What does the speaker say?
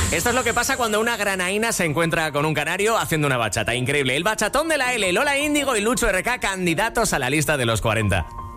Esto es lo que pasa cuando una granaína se encuentra con un canario haciendo una bachata. Increíble. El bachatón de la L, Lola Índigo y Lucho RK, candidatos a la lista de los 40.